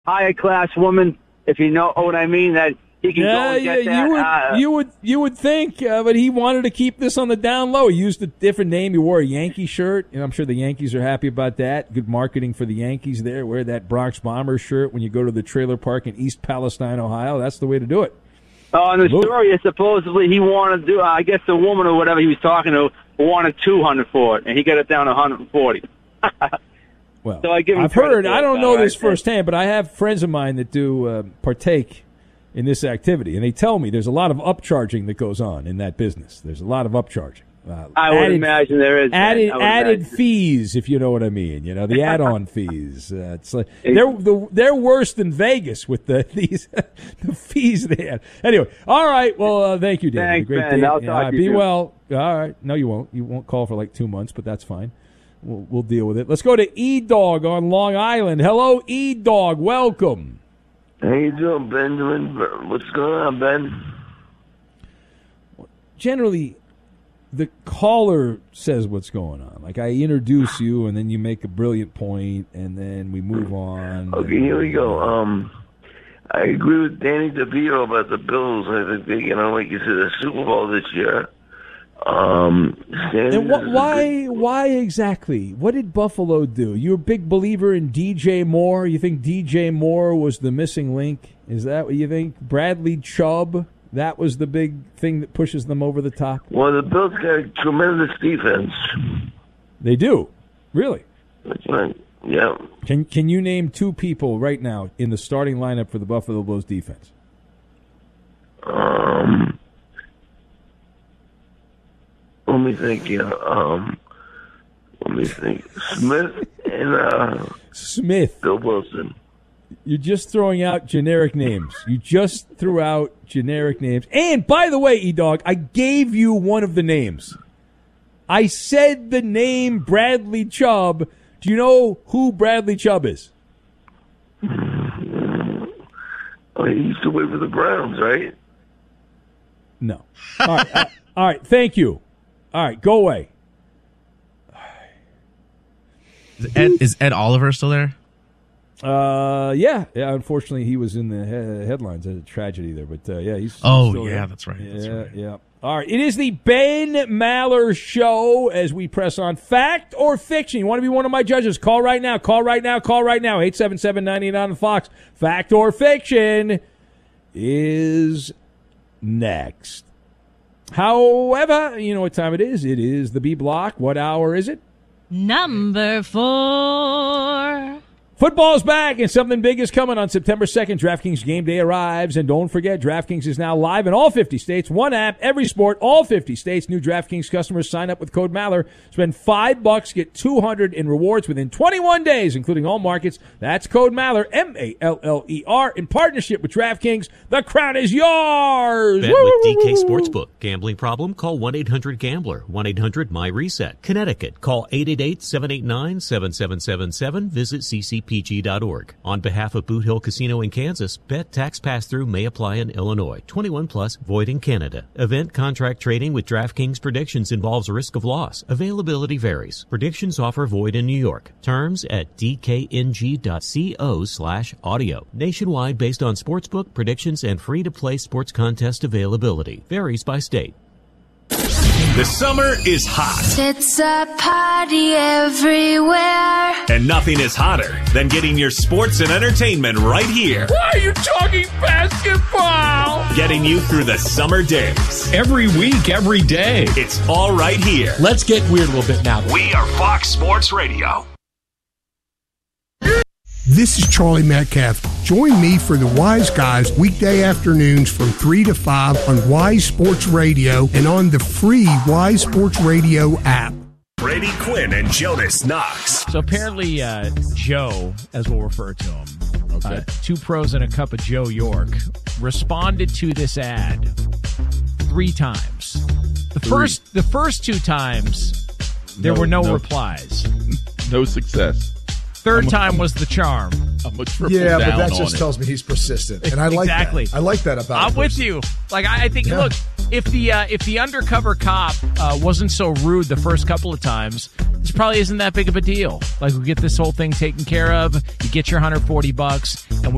higher class woman, if you know what I mean, that he can go and get that. You would think, but he wanted to keep this on the down low. He used a different name. He wore a Yankee shirt, and I'm sure the Yankees are happy about that. Good marketing for the Yankees there. Wear that Bronx Bombers shirt when you go to the trailer park in East Palestine, Ohio. That's the way to do it. Oh, and the story is supposedly he wanted to do, I guess the woman or whatever he was talking to wanted $200 for it, and he got it down to $140. Well, so I've heard, I don't know this firsthand, but I have friends of mine that do partake in this activity, and they tell me there's a lot of upcharging that goes on in that business. There's a lot of upcharging. I would imagine there is added fees, if you know what I mean. You know, the add-on fees. It's like they're worse than Vegas with the fees they have. Anyway, all right. Well, thank you, Dan. Thanks, Great Ben. I'll talk to you. Be well. All right. No, you won't. You won't call for like 2 months, but that's fine. We'll deal with it. Let's go to E-Dog on Long Island. Hello, E-Dog. Welcome. How you doing, Benjamin? What's going on, Ben? Generally, the caller says what's going on. Like, I introduce you, and then you make a brilliant point, and then we move on. Okay, here we go. I agree with Danny DeVito about the Bills. I think they're going to, like you said, the Super Bowl this year. And why exactly? What did Buffalo do? You're a big believer in DJ Moore. You think DJ Moore was the missing link? Is that what you think? Bradley Chubb, that was the big thing that pushes them over the top? Well, the Bills got a tremendous defense. They do? Really? That's right. Yeah. Can you name 2 people right now in the starting lineup for the Buffalo Bills defense? Let me think. Let me think. Smith and Smith. Bill Wilson. You're just throwing out generic names. You just threw out generic names. And by the way, E-Dog, I gave you one of the names. I said the name Bradley Chubb. Do you know who Bradley Chubb is? Oh, he used to play for the Browns, right? No. All right. Thank you. All right, go away. Is Ed Oliver still there? Yeah. Unfortunately, he was in the headlines. There's a tragedy there, but he's. Oh, yeah, that's right. Yeah. All right, it is the Ben Maller Show as we press on fact or fiction. You want to be one of my judges? Call right now. 877-98 on the Fox. Fact or fiction is next. However, you know what time it is. It is the B Block. What hour is it? Number 4. Football's back, and something big is coming on September 2nd. DraftKings Game Day arrives, and don't forget, DraftKings is now live in all 50 states. One app, every sport, all 50 states. New DraftKings customers sign up with code Maller. Spend $5, get $200 in rewards within 21 days, including all markets. That's code Maller, M-A-L-L-E-R, in partnership with DraftKings. The crown is yours! Bet with DK Sportsbook. Gambling problem? Call 1-800-GAMBLER. 1-800-MY-RESET. Connecticut. Call 888-789-7777. Visit CCPG.org. On behalf of Boot Hill Casino in Kansas, bet tax pass-through may apply in Illinois. 21 plus, void in Canada. Event contract trading with DraftKings Predictions involves risk of loss. Availability varies. Predictions offer void in New York. Terms at dkng.co/audio. Nationwide based on sportsbook, predictions, and free-to-play sports contest availability. Varies by state. The summer is hot. It's a party everywhere. And nothing is hotter than getting your sports and entertainment right here. Why are you talking basketball? Getting you through the summer days. Every week, every day. It's all right here. Let's get weird a little bit now. We are Fox Sports Radio. This is Charlie Metcalf. Join me for the Wise Guys weekday afternoons from 3 to 5 on Wise Sports Radio and on the free Wise Sports Radio app. Brady Quinn and Jonas Knox. So apparently Joe, as we'll refer to him, okay. 2 pros and a cup of Joe York, responded to this ad 3 times. The first 2 times, there were no replies. No success. Third time was the charm. I'm a triple down but that just tells me he's persistent, and I like exactly. that. I like that about him. I'm with you. Like I think, look, if the undercover cop wasn't so rude the first couple of times, this probably isn't that big of a deal. Like we get this whole thing taken care of, you get your $140, and we